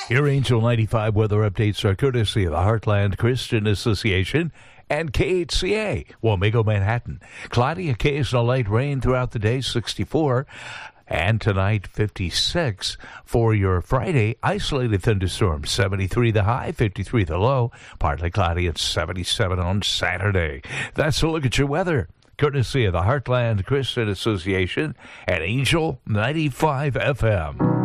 Your Angel 95 weather updates are courtesy of the Heartland Christian Association and KHCA, Wamego, Manhattan. Cloudy, occasional light rain throughout the day, 64. And tonight, 56 for your Friday. Isolated thunderstorms, 73 the high, 53 the low. Partly cloudy at 77 on Saturday. That's a look at your weather. Courtesy of the Heartland Christian Association and Angel 95 FM.